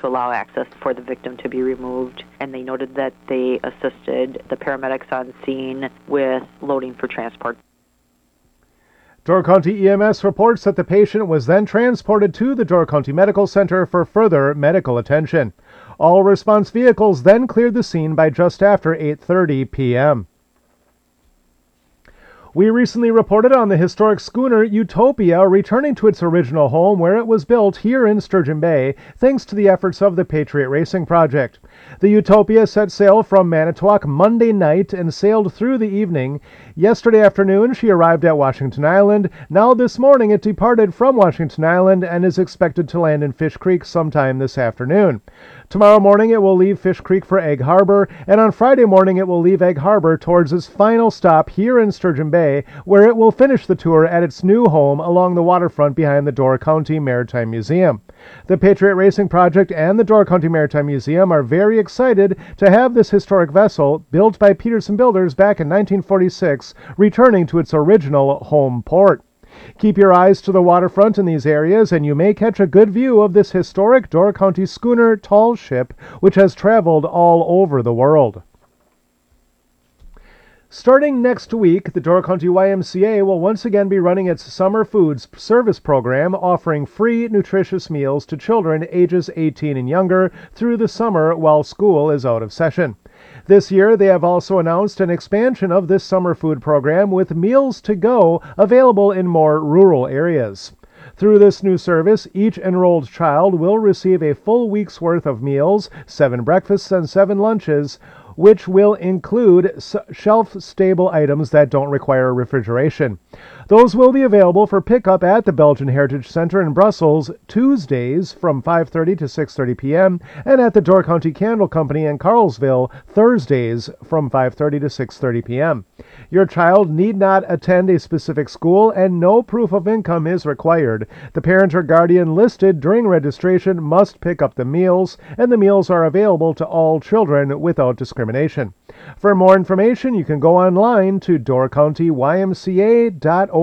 to allow access for the victim to be removed, and they noted that they assisted the paramedics on scene with loading for transport. Door County EMS reports that the patient was then transported to the Door County Medical Center for further medical attention. All response vehicles then cleared the scene by just after 8:30 p.m. We recently reported on the historic schooner Utopia returning to its original home where it was built here in Sturgeon Bay, thanks to the efforts of the Patriot Racing Project. The Utopia set sail from Manitowoc Monday night and sailed through the evening. Yesterday afternoon, she arrived at Washington Island. Now this morning, it departed from Washington Island and is expected to land in Fish Creek sometime this afternoon. Tomorrow morning, it will leave Fish Creek for Egg Harbor, and on Friday morning, it will leave Egg Harbor towards its final stop here in Sturgeon Bay, where it will finish the tour at its new home along the waterfront behind the Door County Maritime Museum. The Patriot Racing Project and the Door County Maritime Museum are very excited to have this historic vessel, built by Peterson Builders back in 1946, returning to its original home port. Keep your eyes to the waterfront in these areas, and you may catch a good view of this historic Door County schooner tall ship, which has traveled all over the world. Starting next week, the Door County YMCA will once again be running its Summer Foods Service program, offering free, nutritious meals to children ages 18 and younger through the summer while school is out of session. This year, they have also announced an expansion of this summer food program with Meals to Go available in more rural areas. Through this new service, each enrolled child will receive a full week's worth of meals, 7 breakfasts and 7 lunches, which will include shelf-stable items that don't require refrigeration. Those will be available for pickup at the Belgian Heritage Center in Brussels Tuesdays from 5:30 to 6:30 p.m. and at the Door County Candle Company in Carlsville Thursdays from 5:30 to 6:30 p.m. Your child need not attend a specific school and no proof of income is required. The parent or guardian listed during registration must pick up the meals, and the meals are available to all children without discrimination. For more information, you can go online to doorcountymca.org.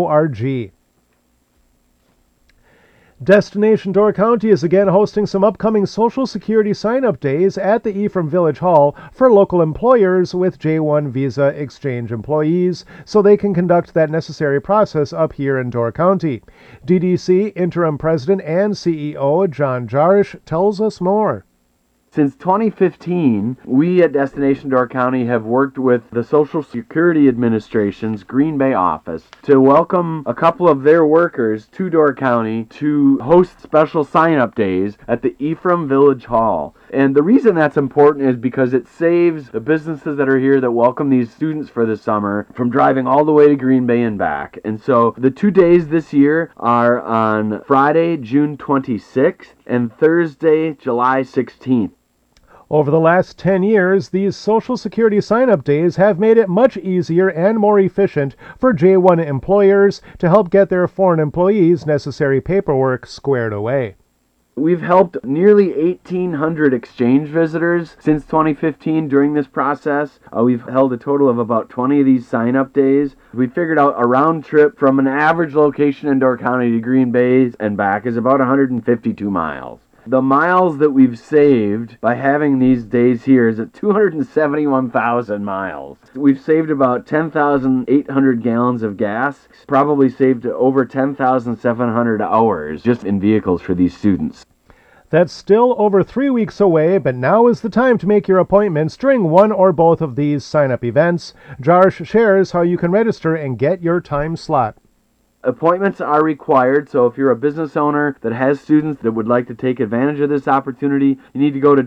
Destination Door County is again hosting some upcoming Social Security sign-up days at the Ephraim Village Hall for local employers with J1 Visa Exchange employees, so they can conduct that necessary process up here in Door County. DDC Interim President and CEO John Jarish tells us more. Since 2015, we at Destination Door County have worked with the Social Security Administration's Green Bay office to welcome a couple of their workers to Door County to host special sign-up days at the Ephraim Village Hall. And the reason that's important is because it saves the businesses that are here that welcome these students for the summer from driving all the way to Green Bay and back. And so the 2 days this year are on Friday, June 26th and Thursday, July 16th. Over the last 10 years, these Social Security sign-up days have made it much easier and more efficient for J1 employers to help get their foreign employees necessary paperwork squared away. We've helped nearly 1,800 exchange visitors since 2015 during this process. We've held a total of about 20 of these sign-up days. We figured out a round trip from an average location in Door County to Green Bay and back is about 152 miles. The miles that we've saved by having these days here is at 271,000 miles. We've saved about 10,800 gallons of gas, probably saved over 10,700 hours just in vehicles for these students. That's still over 3 weeks away, but now is the time to make your appointments during one or both of these sign-up events. Jarsh shares how you can register and get your time slot. Appointments are required, so if you're a business owner that has students that would like to take advantage of this opportunity, you need to go to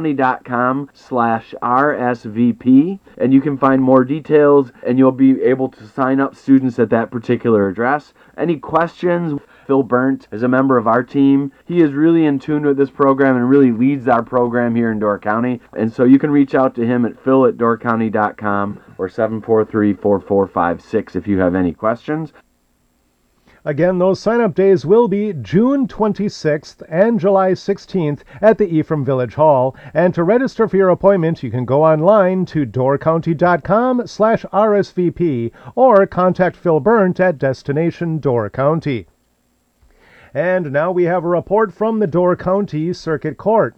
doorcounty.com/RSVP, and you can find more details, and you'll be able to sign up students at that particular address. Any questions? Phil Burnt is a member of our team. He is really in tune with this program and really leads our program here in Door County, and so you can reach out to him at phil@doorcounty.com or 743-4456 if you have any questions. Again, those sign-up days will be June 26th and July 16th at the Ephraim Village Hall. And to register for your appointment, you can go online to doorcounty.com/RSVP or contact Phil Burnt at Destination Door County. And now we have a report from the Door County Circuit Court.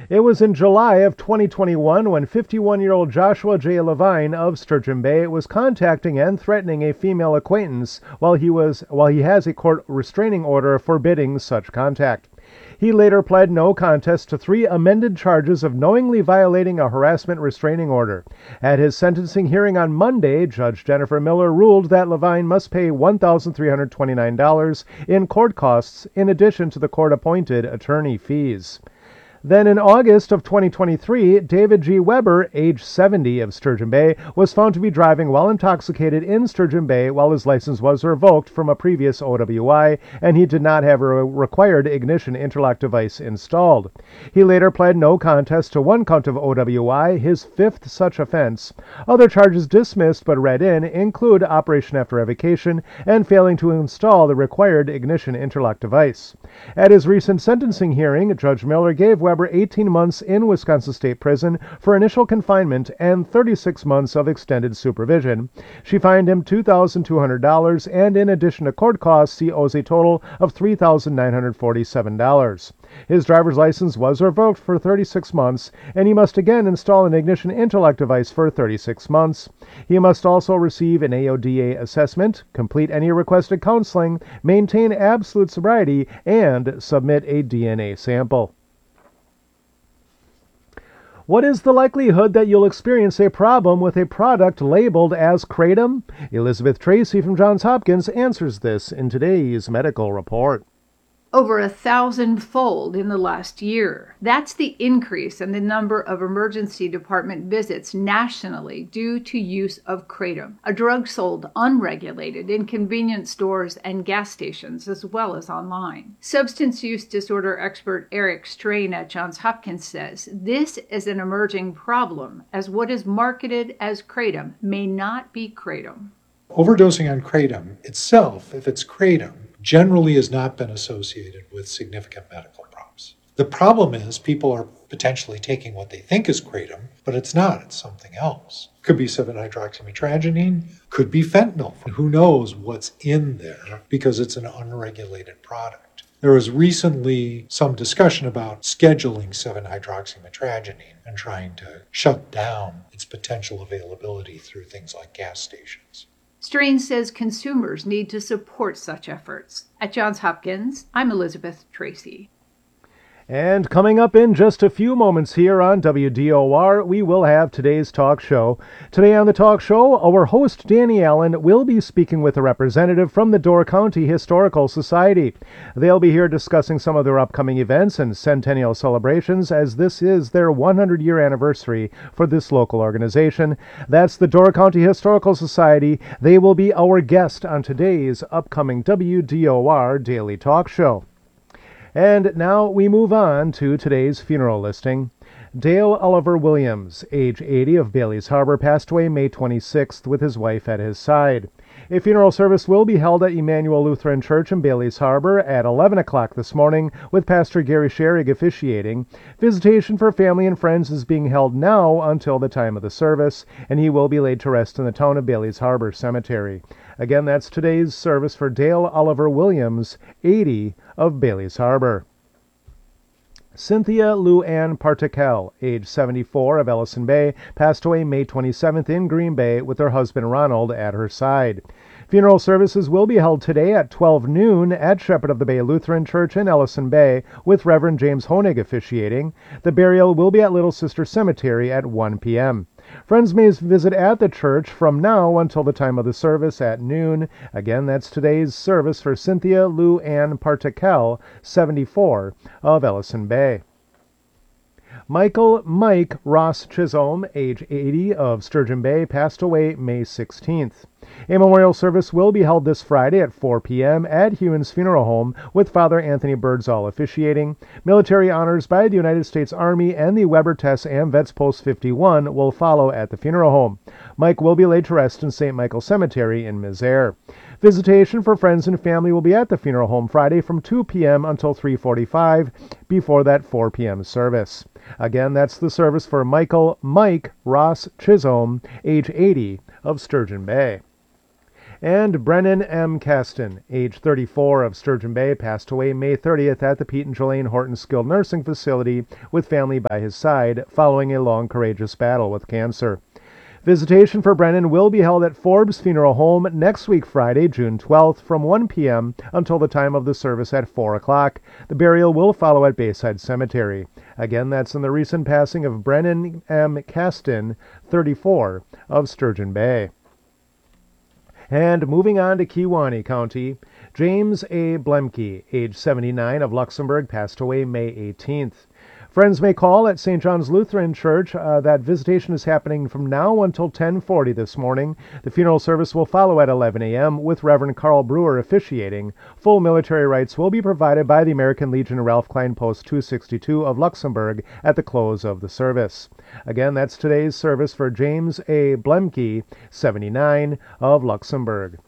It was in July of 2021 when 51-year-old Joshua J. Levine of Sturgeon Bay was contacting and threatening a female acquaintance while he has a court restraining order forbidding such contact. He later pled no contest to 3 amended charges of knowingly violating a harassment restraining order. At his sentencing hearing on Monday, Judge Jennifer Miller ruled that Levine must pay $1,329 in court costs in addition to the court-appointed attorney fees. Then in August of 2023, David G. Weber, age 70, of Sturgeon Bay, was found to be driving while intoxicated in Sturgeon Bay while his license was revoked from a previous OWI, and he did not have a required ignition interlock device installed. He later pled no contest to 1 count of OWI, his 5th such offense. Other charges dismissed but read in include operation after revocation and failing to install the required ignition interlock device. At his recent sentencing hearing, Judge Miller gave Weber 18 months in Wisconsin State Prison for initial confinement and 36 months of extended supervision. She fined him $2,200, and in addition to court costs, he owes a total of $3,947. His driver's license was revoked for 36 months, and he must again install an ignition interlock device for 36 months. He must also receive an AODA assessment, complete any requested counseling, maintain absolute sobriety, and submit a DNA sample. What is the likelihood that you'll experience a problem with a product labeled as Kratom? Elizabeth Tracy from Johns Hopkins answers this in today's medical report. Over 1,000-fold in the last year. That's the increase in the number of emergency department visits nationally due to use of Kratom, a drug sold unregulated in convenience stores and gas stations as well as online. Substance use disorder expert Eric Strain at Johns Hopkins says this is an emerging problem as what is marketed as Kratom may not be Kratom. Overdosing on Kratom itself, if it's Kratom, generally has not been associated with significant medical problems. The problem is people are potentially taking what they think is Kratom, but it's not, it's something else. Could be 7-hydroxymetragynine, could be fentanyl. Who knows what's in there because it's an unregulated product. There was recently some discussion about scheduling 7-hydroxymetragynine and trying to shut down its potential availability through things like gas stations. Strain says consumers need to support such efforts. At Johns Hopkins, I'm Elizabeth Tracy. And coming up in just a few moments here on WDOR, we will have today's talk show. Today on the talk show, our host Danny Allen will be speaking with a representative from the Door County Historical Society. They'll be here discussing some of their upcoming events and centennial celebrations, as this is their 100-year anniversary for this local organization. That's the Door County Historical Society. They will be our guest on today's upcoming WDOR Daily Talk Show. And now we move on to today's funeral listing. Dale Oliver Williams, age 80, of Bailey's Harbor, passed away May 26th with his wife at his side. A funeral service will be held at Emmanuel Lutheran Church in Bailey's Harbor at 11 o'clock this morning, with Pastor Gary Scherig officiating. Visitation for family and friends is being held now until the time of the service, and he will be laid to rest in the town of Bailey's Harbor Cemetery. Again, that's today's service for Dale Oliver Williams, 80, of Bailey's Harbor. Cynthia Lou Ann Partikel, age 74, of Ellison Bay, passed away May 27th in Green Bay with her husband Ronald at her side. Funeral services will be held today at 12 noon at Shepherd of the Bay Lutheran Church in Ellison Bay, with Reverend James Honig officiating. The burial will be at Little Sister Cemetery at 1 p.m. Friends may visit at the church from now until the time of the service at noon. Again, that's today's service for Cynthia Lou Ann Partikel, 74, of Ellison Bay. Michael Mike Ross Chisholm, age 80, of Sturgeon Bay, passed away May 16th. A memorial service will be held this Friday at 4 p.m. at Hewins Funeral Home, with Father Anthony Birdsall officiating. Military honors by the United States Army and the Weber Tess AMVETS Post 51 will follow at the funeral home. Mike will be laid to rest in St. Michael Cemetery in Misere. Visitation for friends and family will be at the funeral home Friday from 2 p.m. until 3:45, before that 4 p.m. service. Again, that's the service for Michael Mike Ross Chisholm, age 80, of Sturgeon Bay. And Brennan M. Caston, age 34, of Sturgeon Bay, passed away May 30th at the Pete and Jolene Horton Skilled Nursing Facility with family by his side following a long, courageous battle with cancer. Visitation for Brennan will be held at Forbes Funeral Home next week, Friday, June 12th, from 1 p.m. until the time of the service at 4 o'clock. The burial will follow at Bayside Cemetery. Again, that's in the recent passing of Brennan M. Caston, 34, of Sturgeon Bay. And moving on to Kewaunee County, James A. Blemke, age 79, of Luxembourg, passed away May 18th. Friends may call at St. John's Lutheran Church. That visitation is happening from now until 10:40 this morning. The funeral service will follow at 11 a.m. with Reverend Carl Brewer officiating. Full military rights will be provided by the American Legion Ralph Klein Post 262 of Luxembourg at the close of the service. Again, that's today's service for James A. Blemke, 79, of Luxembourg.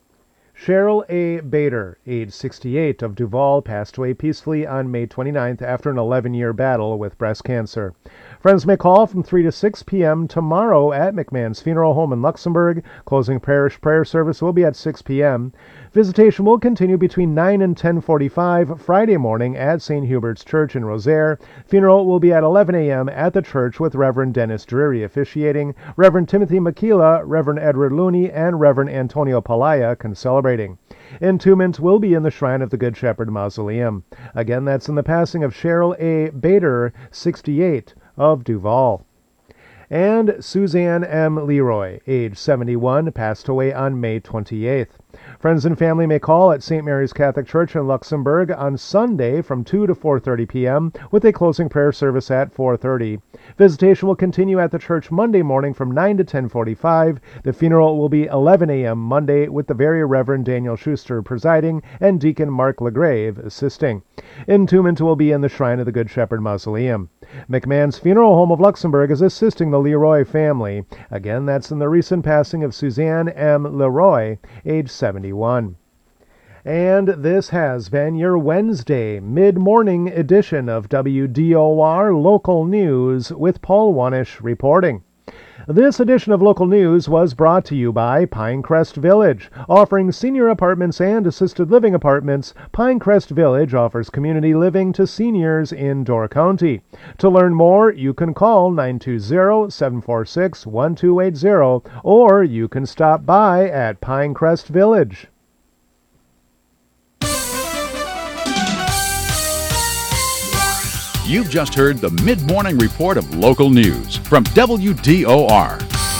Cheryl A. Bader, age 68, of Duval, passed away peacefully on May 29th after an 11-year battle with breast cancer. Friends may call from 3 to 6 p.m. tomorrow at McMahon's Funeral Home in Luxembourg. Closing parish prayer service will be at 6 p.m. Visitation will continue between 9 and 10:45 Friday morning at St. Hubert's Church in Rosaire. Funeral will be at 11 a.m. at the church with Reverend Dennis Drury officiating, Reverend Timothy Makila, Reverend Edward Looney, and Reverend Antonio Palaya celebrating. Entombment will be in the Shrine of the Good Shepherd Mausoleum. Again, that's in the passing of Cheryl A. Bader, 68, of Duval. And Suzanne M. Leroy, age 71, passed away on May 28th. Friends and family may call at St. Mary's Catholic Church in Luxembourg on Sunday from 2 to 4:30 p.m. with a closing prayer service at 4:30. Visitation will continue at the church Monday morning from 9 to 10:45. The funeral will be 11 a.m. Monday with the Very Reverend Daniel Schuster presiding and Deacon Mark LaGrave assisting. Entombment will be in the Shrine of the Good Shepherd Mausoleum. McMahon's Funeral Home of Luxembourg is assisting the Leroy family. Again, that's in the recent passing of Suzanne M. Leroy, age 71. And this has been your Wednesday mid-morning edition of WDOR Local News with Paul Wanish reporting. This edition of Local News was brought to you by Pinecrest Village. Offering senior apartments and assisted living apartments, Pinecrest Village offers community living to seniors in Door County. To learn more, you can call 920-746-1280 or you can stop by at Pinecrest Village. You've just heard the mid-morning report of local news from WDOR.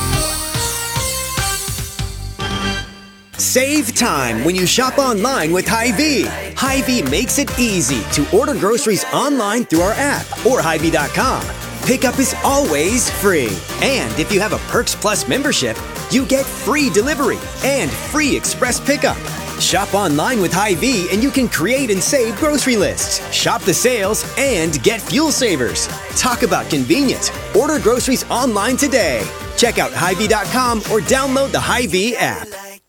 Save time when you shop online with Hy-Vee. Hy-Vee makes it easy to order groceries online through our app or Hy-Vee.com. Pickup is always free. And if you have a Perks Plus membership, you get free delivery and free express pickup. Shop online with Hy-Vee and you can create and save grocery lists, shop the sales, and get fuel savers. Talk about convenient. Order groceries online today. Check out Hy-Vee.com or download the Hy-Vee app.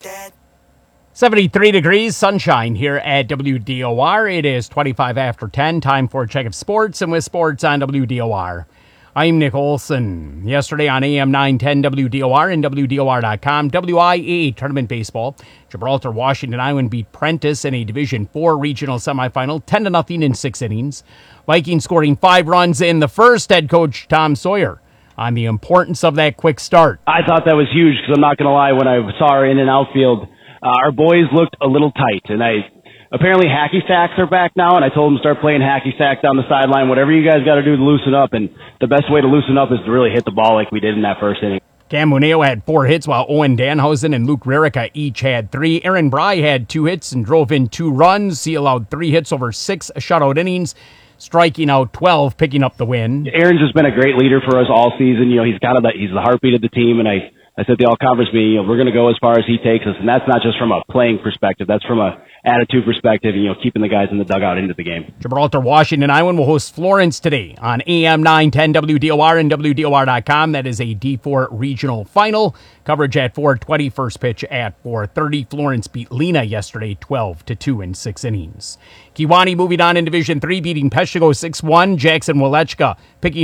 73 degrees, sunshine here at WDOR. It is 25 after 10, time for a check of sports, and with sports on WDOR, I'm Nick Olson. Yesterday on AM 910 WDOR and WDOR.com, WIAA Tournament Baseball, Gibraltar Washington Island beat Prentice in a Division IV regional semifinal, 10-0 in 6 innings. Vikings scoring 5 runs in the first. Head coach Tom Sawyer on the importance of that quick start. I thought that was huge because I'm not going to lie, when I saw our in and outfield, our boys looked a little tight, and apparently hacky sacks are back now, and I told them to start playing hacky sack down the sideline, whatever you guys got to do to loosen up, and the best way to loosen up is to really hit the ball like we did in that first inning. Cam Muneo had 4 hits, while Owen Danhausen and Luke Rarica each had 3. Aaron Bry had 2 hits and drove in 2 runs. He allowed 3 hits over 6 shutout innings, striking out 12, picking up the win. Aaron's just been a great leader for us all season. You know, he's the heartbeat of the team, and I said the all-conference meeting, we're going to go as far as he takes us, and that's not just from a playing perspective. That's from a attitude perspective, and, keeping the guys in the dugout into the game. Gibraltar Washington Island will host Florence today on AM 910 WDOR and WDOR.com. That is a D4 regional final. Coverage at 4:20, first pitch at 4:30. Florence beat Lena yesterday 12-2 in 6 innings. Kewaunee moving on in Division III, beating Peshtigo 6-1. Jackson Walechka picking up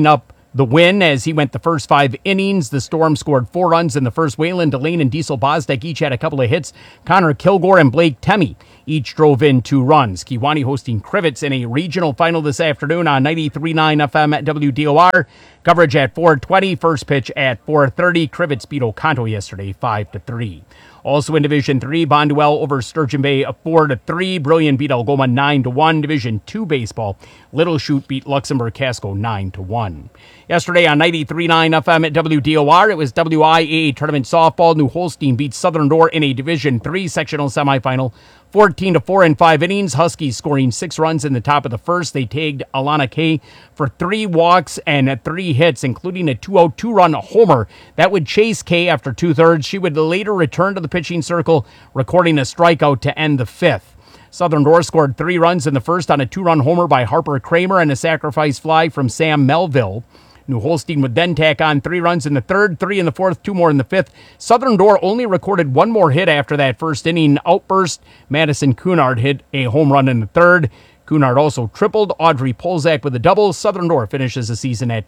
the win as he went the first 5 innings. The Storm scored 4 runs in the first. Wayland Delane and Diesel Bostek each had a couple of hits. Connor Kilgore and Blake Temme each drove in 2 runs. Kewaunee hosting Crivets in a regional final this afternoon on 93.9 FM at WDOR. Coverage at 4:20, first pitch at 4:30. Crivets beat Oconto yesterday 5-3. Also in Division 3, Bonduelle over Sturgeon Bay 4-3. Brillion beat Algoma 9-1. Division 2 baseball, Little Chute beat Luxembourg Casco 9-1. Yesterday on 93.9 FM at WDOR, it was WIAA Tournament Softball. New Holstein beat Southern Door in a Division 3 sectional semifinal 14-4 in 5 innings. Huskies scoring 6 runs in the top of the first. They tagged Alana Kay for 3 walks and 3 hits, including a 2-0 2-run homer. That would chase Kay after 2/3. She would later return to the pitching circle, recording a strikeout to end the 5th. Southern Door scored 3 runs in the first on a 2-run homer by Harper Kramer and a sacrifice fly from Sam Melville. New Holstein would then tack on 3 runs in the 3rd, 3 in the 4th, 2 more in the 5th. Southern Door only recorded 1 more hit after that first inning outburst. Madison Cunard hit a home run in the 3rd. Cunard also tripled. Audrey Polzak with a double. Southern Door finishes the season at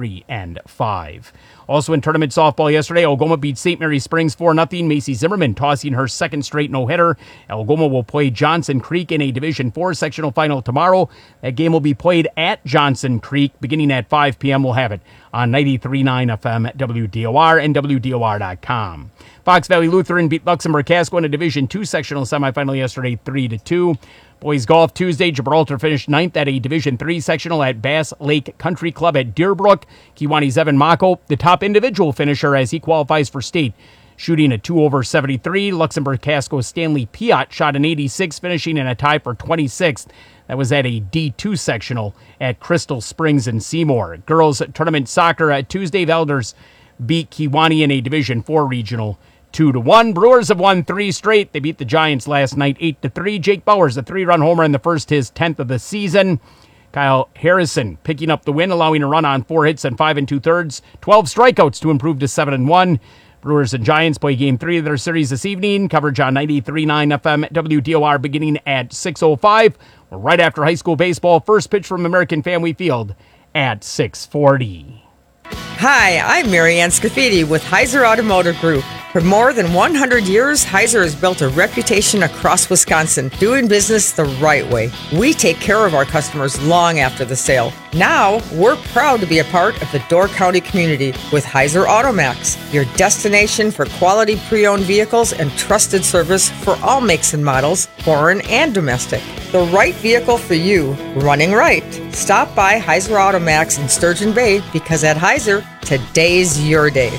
23-5. Also in tournament softball yesterday, Algoma beat St. Mary Springs 4-0. Macy Zimmerman tossing her 2nd straight no-hitter. Algoma will play Johnson Creek in a Division 4 sectional final tomorrow. That game will be played at Johnson Creek beginning at 5 p.m. We'll have it on 93.9 FM at WDOR and WDOR.com. Fox Valley Lutheran beat Luxembourg Casco in a Division 2 sectional semifinal yesterday 3-2. Boys Golf Tuesday, Gibraltar finished 9th at a Division 3 sectional at Bass Lake Country Club at Deerbrook. Kewaunee Evan Mako, the top individual finisher as he qualifies for state, shooting a 2 over 73. Luxembourg Casco's Stanley Piot shot an 86, finishing in a tie for 26th. That was at a D2 sectional at Crystal Springs in Seymour. Girls Tournament Soccer at Tuesday, Velders beat Kewaunee in a Division 4 regional 2-1. Brewers have won 3 straight. They beat the Giants last night 8-3. Jake Bowers, a 3-run homer in the first, his 10th of the season. Kyle Harrison picking up the win, allowing a run on 4 hits and 5 2/3. 12 strikeouts to improve to 7-1. Brewers and Giants play Game 3 of their series this evening. Coverage on 93.9 FM at WDOR beginning at 6:05. Right after high school baseball, first pitch from American Family Field at 6:40. Hi, I'm Marianne Scafidi with Heiser Automotive Group. For more than 100 years, Heiser has built a reputation across Wisconsin, doing business the right way. We take care of our customers long after the sale. Now, we're proud to be a part of the Door County community with Heiser Automax, your destination for quality pre-owned vehicles and trusted service for all makes and models, foreign and domestic. The right vehicle for you, running right. Stop by Heiser Automax in Sturgeon Bay because at Heiser, today's your day.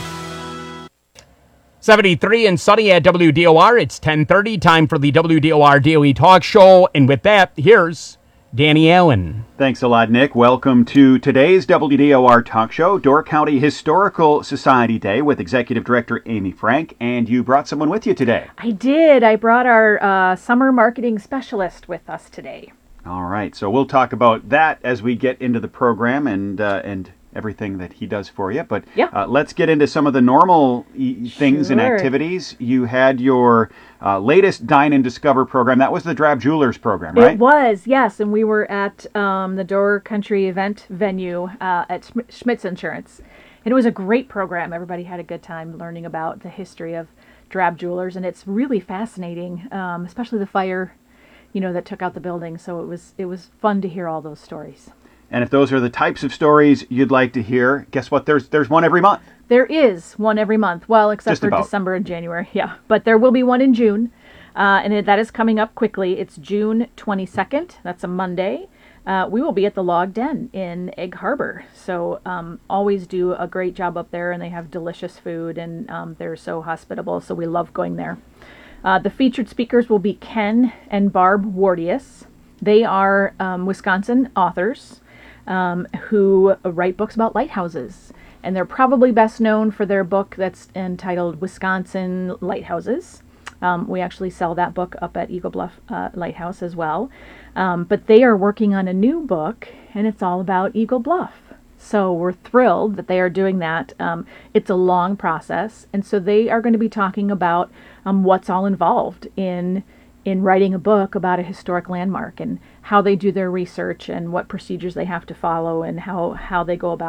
73 and sunny at WDOR. It's 10:30. Time for the WDOR Daily Talk Show. And with that, here's Danny Allen. Thanks a lot, Nick. Welcome to today's WDOR Talk Show, Door County Historical Society Day with Executive Director Amy Frank. And you brought someone with you today. I did. I brought our summer marketing specialist with us today. All right. So we'll talk about that as we get into the program and everything that he does for you. But let's get into some of the normal things and activities. You had your latest Dine and Discover program. That was the Drab Jewelers program, right? It was, yes. And we were at the Door Country event venue at Schmitz Insurance. And it was a great program. Everybody had a good time learning about the history of Drab Jewelers. And it's really fascinating, especially the fire, that took out the building. So it was fun to hear all those stories. And if those are the types of stories you'd like to hear, guess what? There's one every month. There is one every month. Well, except for December and January. Yeah. But there will be one in June. And that is coming up quickly. It's June 22nd. That's a Monday. We will be at the Log Den in Egg Harbor. So always do a great job up there. And they have delicious food. And they're so hospitable. So we love going there. The featured speakers will be Ken and Barb Wardius. They are Wisconsin authors. Who write books about lighthouses. And they're probably best known for their book that's entitled Wisconsin Lighthouses. We actually sell that book up at Eagle Bluff Lighthouse as well. But they are working on a new book, and it's all about Eagle Bluff. So we're thrilled that they are doing that. It's a long process, and so they are going to be talking about what's all involved in writing a book about a historic landmark and how they do their research and what procedures they have to follow and how they go about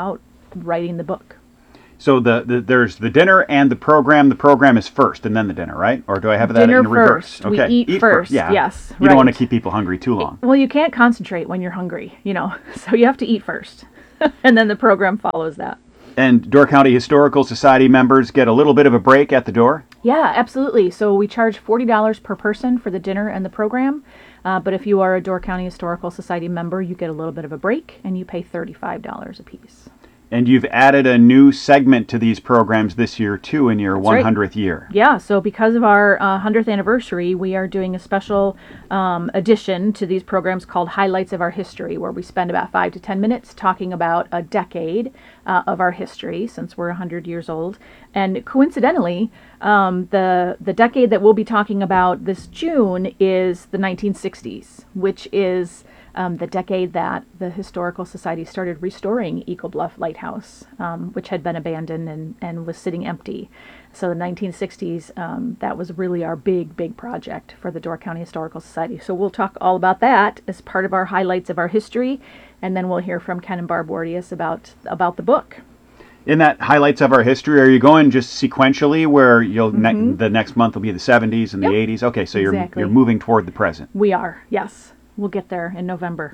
writing the book. So there's the dinner and the program. The program is first and then the dinner, right? Or do I have that dinner in reverse? First. Okay. We eat first. Yeah. Yes. You don't want to keep people hungry too long. Well, you can't concentrate when you're hungry, so you have to eat first. And then the program follows that. And Door County Historical Society members get a little bit of a break at the door? Yeah, absolutely. So we charge $40 per person for the dinner and the program. But if you are a Door County Historical Society member, you get a little bit of a break and you pay $35 a piece. And you've added a new segment to these programs this year, too, in your 100th year. Yeah, so because of our 100th anniversary, we are doing a special addition to these programs called Highlights of Our History, where we spend about 5 to 10 minutes talking about a decade of our history, since we're 100 years old. And coincidentally, the decade that we'll be talking about this June is the 1960s, which is the decade that the Historical Society started restoring Eagle Bluff Lighthouse, which had been abandoned and was sitting empty. So the 1960s, that was really our big project for the Door County Historical Society. So we'll talk all about that as part of our Highlights of Our History, and then we'll hear from Ken and Barb Wardius about the book. In that Highlights of Our History, are you going just sequentially where you'll the next month will be the 70s and the 80s? Okay, so you're moving toward the present. We are, yes. We'll get there in November.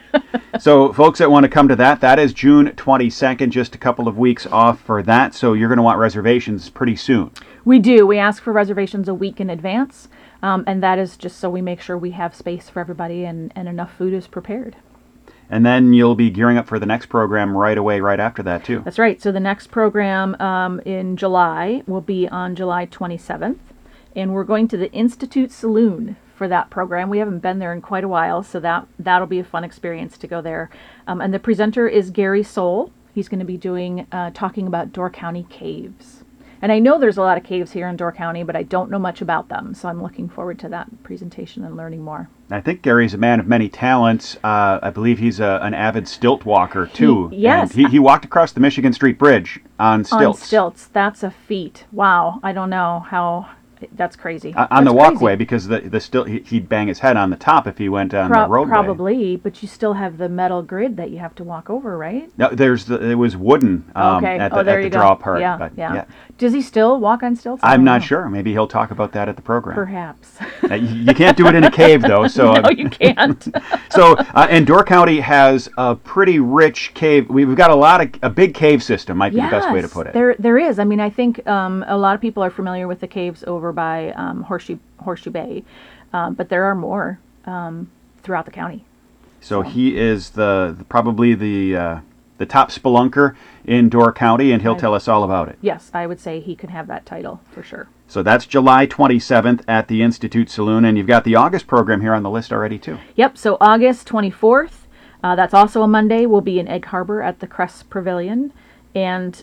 So folks that want to come to that is June 22nd, just a couple of weeks off for that. So you're going to want reservations pretty soon. We do. We ask for reservations a week in advance. And that is just so we make sure we have space for everybody and enough food is prepared. And then you'll be gearing up for the next program right away, right after that, too. That's right. So the next program in July will be on July 27th. And we're going to the Institute Saloon for that program. We haven't been there in quite a while, so that'll be a fun experience to go there. And the presenter is Gary Soule. He's going to be talking about Door County caves. And I know there's a lot of caves here in Door County, but I don't know much about them, so I'm looking forward to that presentation and learning more. I think Gary's a man of many talents. I believe he's an avid stilt walker, too. Yes. And he walked across the Michigan Street Bridge on stilts. On stilts. That's a feat. Wow. I don't know how... That's crazy. On the walkway, because the still he'd bang his head on the top if he went on the roadway. Probably, but you still have the metal grid that you have to walk over, right? No, it was wooden at the draw part. Yeah. Does he still walk on stilts? I'm not sure. Maybe he'll talk about that at the program. Perhaps. You can't do it in a cave, though. So no, you can't. So, and Door County has a pretty rich cave. We've got a big cave system. Might be the best way to put it. There is. I mean, I think a lot of people are familiar with the caves over by Horseshoe Bay, but there are more throughout the county. So he is probably the top spelunker in Door County, and he'll tell us all about it. Yes, I would say he could have that title for sure. So that's July 27th at the Institute Saloon, and you've got the August program here on the list already too. Yep. So August 24th, that's also a Monday. We'll be in Egg Harbor at the Crest Pavilion. And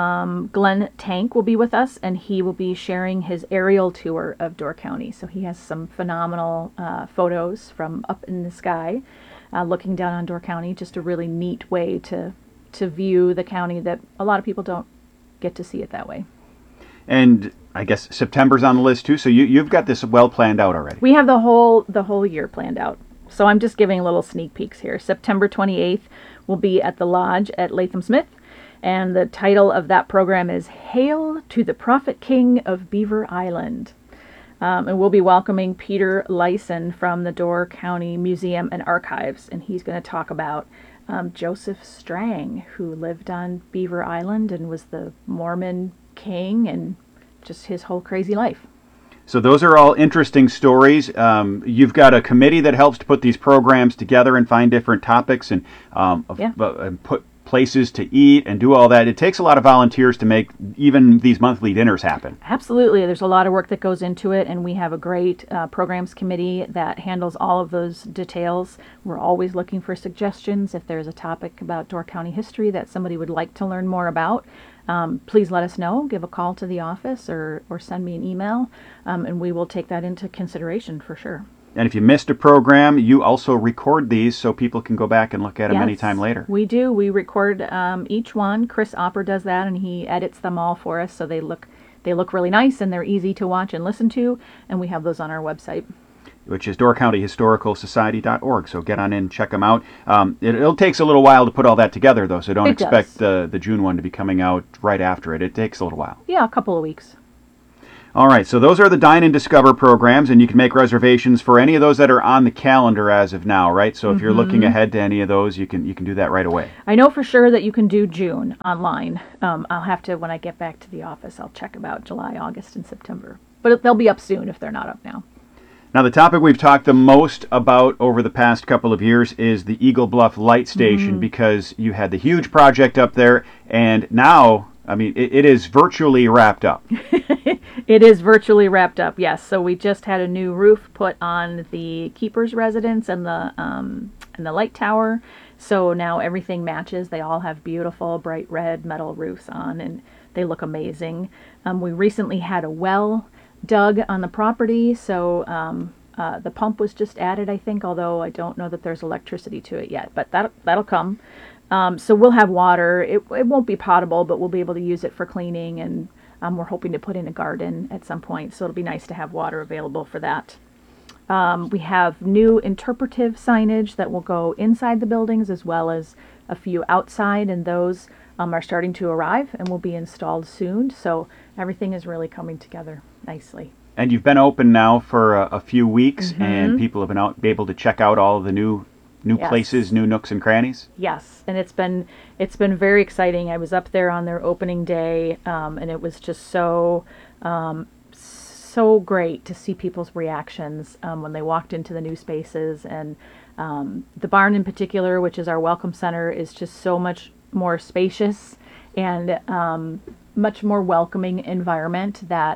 Glenn Tank will be with us, and he will be sharing his aerial tour of Door County. So he has some phenomenal photos from up in the sky, looking down on Door County. Just a really neat way to view the county that a lot of people don't get to see it that way. And I guess September's on the list too. So you've got this well planned out already. We have the whole year planned out. So I'm just giving little sneak peeks here. September 28th will be at the Lodge at Latham Smith. And the title of that program is Hail to the Prophet King of Beaver Island. And we'll be welcoming Peter Lyson from the Door County Museum and Archives. And he's going to talk about Joseph Strang, who lived on Beaver Island and was the Mormon king and just his whole crazy life. So those are all interesting stories. You've got a committee that helps to put these programs together and find different topics and put places to eat and do all that. It takes a lot of volunteers to make even these monthly dinners happen. Absolutely. There's a lot of work that goes into it, and we have a great programs committee that handles all of those details. We're always looking for suggestions. If there's a topic about Door County history that somebody would like to learn more about, please let us know. Give a call to the office or send me an email, and we will take that into consideration for sure. And if you missed a program, you also record these so people can go back and look at them anytime later. We do. We record each one. Chris Opper does that, and he edits them all for us so they look really nice and they're easy to watch and listen to, and we have those on our website. which is DoorCountyHistoricalSociety.org. So get on in, check them out. It takes a little while to put all that together, though, so don't expect the June one to be coming out right after it. It takes a little while. Yeah, a couple of weeks. All right, so those are the Dine and Discover programs, and you can make reservations for any of those that are on the calendar as of now, right? So if you're looking ahead to any of those, you can do that right away. I know for sure that you can do June online. I'll have to, when I get back to the office, I'll check about July, August, and September. But they'll be up soon if they're not up now. Now, the topic we've talked the most about over the past couple of years is the Eagle Bluff Light Station, because you had the huge project up there, and now, I mean, it is virtually wrapped up. It is virtually wrapped up, yes. So we just had a new roof put on the keeper's residence and the light tower. So now everything matches. They all have beautiful bright red metal roofs on, and they look amazing. We recently had a well dug on the property, so the pump was just added, I think, although I don't know that there's electricity to it yet, but that'll come. So we'll have water. It won't be potable, but we'll be able to use it for cleaning, and we're hoping to put in a garden at some point, so it'll be nice to have water available for that. We have new interpretive signage that will go inside the buildings as well as a few outside, and those are starting to arrive and will be installed soon. So everything is really coming together nicely. And you've been open now for a few weeks, and people have been able to check out all of the new places, new nooks and crannies. Yes, and it's been very exciting. I was up there on their opening day, and it was just so great to see people's reactions when they walked into the new spaces. And the barn in particular, which is our welcome center, is just so much more spacious and much more welcoming environment that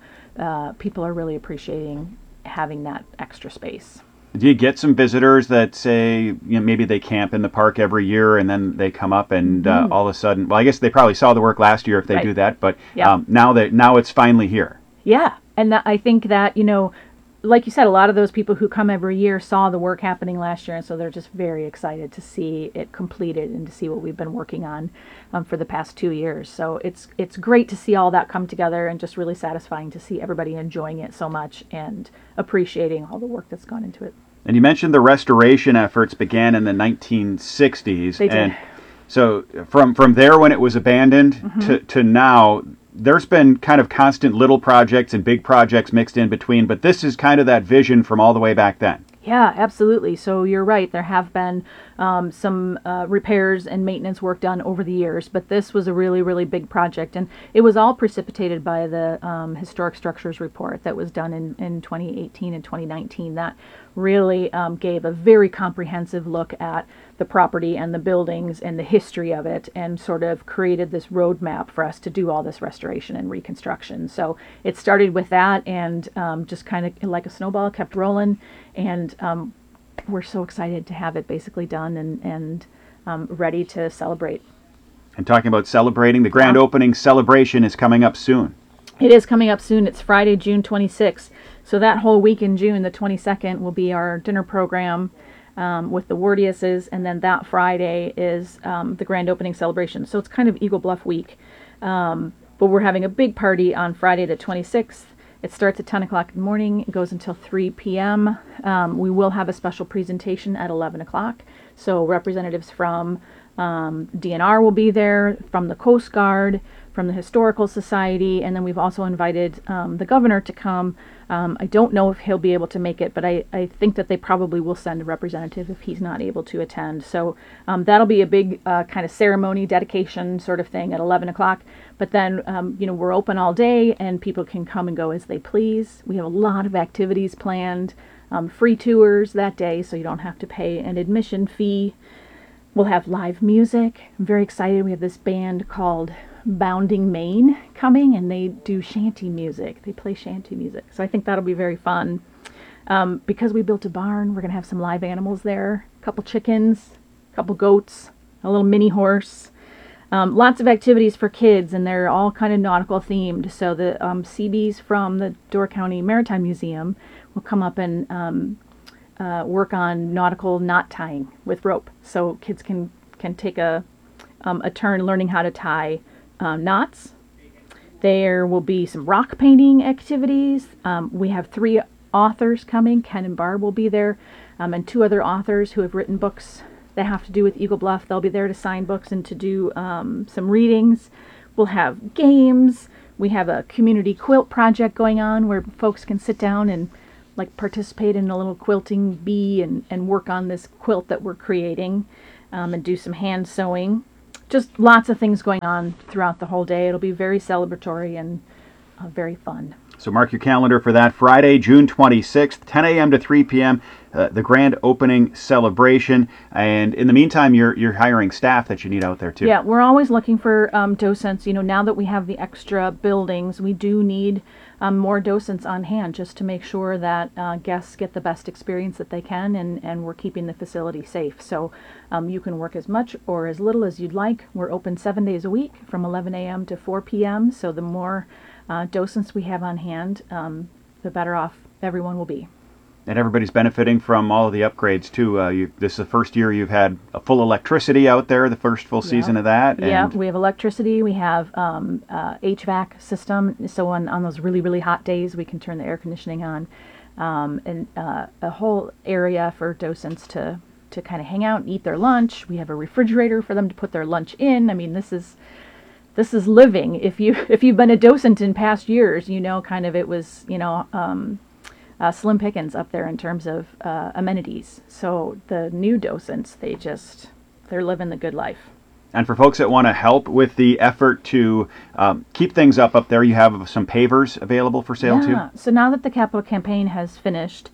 people are really appreciating having that extra space. Do you get some visitors that say, maybe they camp in the park every year and then they come up and all of a sudden, well, I guess they probably saw the work last year if they do that, but now it's finally here. Yeah, and I think that, like you said, a lot of those people who come every year saw the work happening last year, and so they're just very excited to see it completed and to see what we've been working on for the past 2 years. So it's great to see all that come together, and just really satisfying to see everybody enjoying it so much and appreciating all the work that's gone into it. And you mentioned the restoration efforts began in the 1960s. They did. And so from there when it was abandoned to now, there's been kind of constant little projects and big projects mixed in between, but this is kind of that vision from all the way back then. Yeah, absolutely. So you're right. There have been some repairs and maintenance work done over the years, but this was a really, really big project. And it was all precipitated by the Historic Structures report that was done in 2018 and 2019. That really gave a very comprehensive look at the property and the buildings and the history of it, and sort of created this roadmap for us to do all this restoration and reconstruction. So it started with that, and just kind of like a snowball kept rolling, and we're so excited to have it basically done and ready to celebrate. And talking about celebrating, the grand opening celebration is coming up soon. It is coming up soon. It's Friday, June 26th. So that whole week in June, the 22nd, will be our dinner program with the Wardiuses, and then that Friday is the grand opening celebration. So it's kind of Eagle Bluff week. But we're having a big party on Friday the 26th. It starts at 10 o'clock in the morning. It goes until 3 p.m. We will have a special presentation at 11 o'clock. So representatives from DNR will be there, from the Coast Guard, from the Historical Society, and then we've also invited the governor to come. I don't know if he'll be able to make it, but I think that they probably will send a representative if he's not able to attend. So that'll be a big kind of ceremony, dedication sort of thing at 11 o'clock. But then, we're open all day, and people can come and go as they please. We have a lot of activities planned, free tours that day, so you don't have to pay an admission fee. We'll have live music. I'm very excited. We have this band called Bounding Maine coming, and they do shanty music. They play shanty music. So I think that'll be very fun. Because we built a barn, we're going to have some live animals there. A couple chickens, a couple goats, a little mini horse. Lots of activities for kids, and they're all kind of nautical themed. So the CBs from the Door County Maritime Museum will come up and work on nautical knot tying with rope. So kids can take a turn learning how to tie knots. There will be some rock painting activities. We have 3 authors coming. Ken and Barb will be there, and 2 other authors who have written books that have to do with Eagle Bluff. They'll be there to sign books and to do some readings. We'll have games. We have a community quilt project going on where folks can sit down and like participate in a little quilting bee and work on this quilt that we're creating, and do some hand sewing. Just lots of things going on throughout the whole day. It'll be very celebratory and very fun. So mark your calendar for that Friday, June 26th, 10 a.m. to 3 p.m., the grand opening celebration. And in the meantime, you're hiring staff that you need out there too. Yeah, we're always looking for docents. You know, now that we have the extra buildings, we do need more docents on hand just to make sure that guests get the best experience that they can, and we're keeping the facility safe. So you can work as much or as little as you'd like. We're open 7 days a week from 11 a.m. to 4 p.m. So the more docents we have on hand, the better off everyone will be. And everybody's benefiting from all of the upgrades too. This is the first year you've had a full electricity out there, the first full season of that. Yeah, we have electricity. We have HVAC system. So on those really, really hot days, we can turn the air conditioning on. And a whole area for docents to kind of hang out and eat their lunch. We have a refrigerator for them to put their lunch in. I mean, this is living. If you've been a docent in past years, you know, kind of it was, you know, slim pickings up there in terms of amenities. So the new docents, they're living the good life. And for folks that want to help with the effort to keep things up there, you have some pavers available for sale too? Yeah. So now that the capital campaign has finished,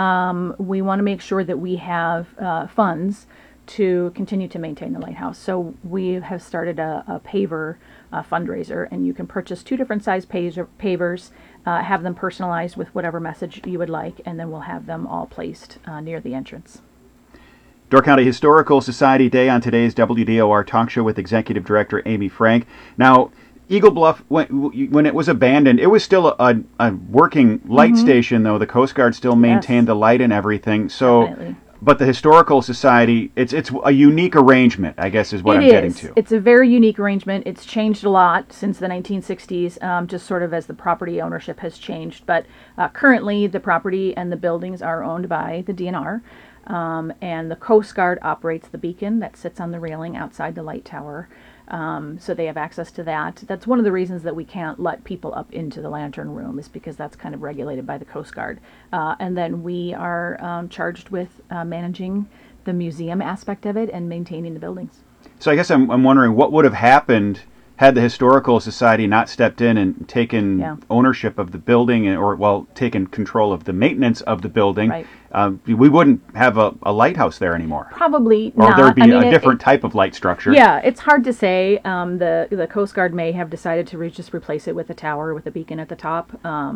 we want to make sure that we have funds to continue to maintain the lighthouse. So we have started a paver fundraiser, and you can purchase 2 different size pavers, have them personalized with whatever message you would like, and then we'll have them all placed near the entrance. Door County Historical Society Day on today's WDOR Talk Show with Executive Director Amy Frank. Now, Eagle Bluff, when it was abandoned, it was still a working light station, though. The Coast Guard still maintained the light and everything. So. Definitely. But the Historical Society, it's a unique arrangement, I guess, is what I'm getting to. It's a very unique arrangement. It's changed a lot since the 1960s, just sort of as the property ownership has changed. But currently, the property and the buildings are owned by the DNR, and the Coast Guard operates the beacon that sits on the railing outside the light tower. So they have access to that. That's one of the reasons that we can't let people up into the lantern room, is because that's kind of regulated by the Coast Guard. And then we are charged with managing the museum aspect of it and maintaining the buildings. So I guess I'm wondering what would have happened had the Historical Society not stepped in and taken ownership of the building, or taken control of the maintenance of the building. Right. We wouldn't have a lighthouse there anymore. Probably not. Or there'd be a different type of light structure. Yeah, it's hard to say. The Coast Guard may have decided to just replace it with a tower with a beacon at the top.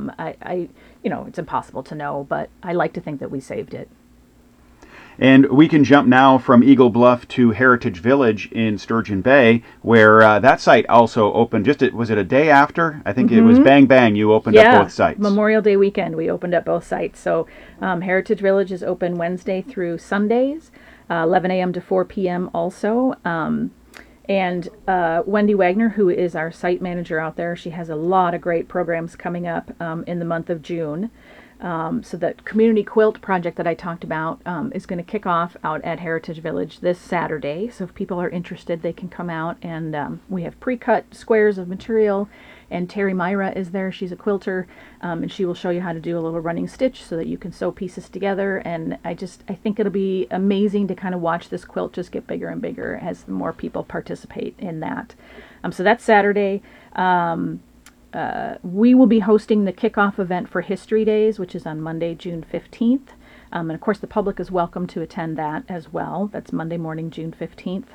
It's impossible to know, but I like to think that we saved it. And we can jump now from Eagle Bluff to Heritage Village in Sturgeon Bay, where that site also opened. Was it a day after? I think it was bang bang. You opened up both sites. Memorial Day weekend, we opened up both sites. So Heritage Village is open Wednesday through Sundays, 11 a.m. to 4 p.m. also. And Wendy Wagner, who is our site manager out there, she has a lot of great programs coming up in the month of June. So the community quilt project that I talked about is going to kick off out at Heritage Village this Saturday. So if people are interested, they can come out, and we have pre-cut squares of material, and Terry Myra is there. She's a quilter, and she will show you how to do a little running stitch so that you can sew pieces together. And I think it'll be amazing to kind of watch this quilt just get bigger and bigger as more people participate in that. So that's Saturday. We will be hosting the kickoff event for History Days, which is on Monday, June 15th. And of course, the public is welcome to attend that as well. That's Monday morning, June 15th.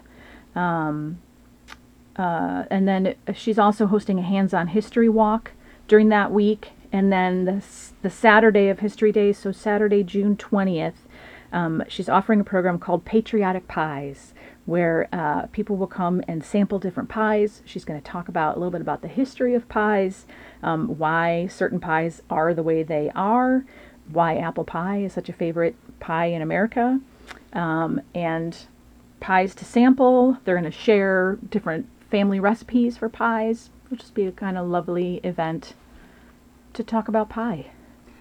And then she's also hosting a hands-on history walk during that week. And then the Saturday of History Days, so Saturday, June 20th, she's offering a program called Patriotic Pies, where people will come and sample different pies. She's going to talk a little bit about the history of pies, why certain pies are the way they are, why apple pie is such a favorite pie in America, and pies to sample. They're going to share different family recipes for pies. It'll just be a kind of lovely event to talk about pie.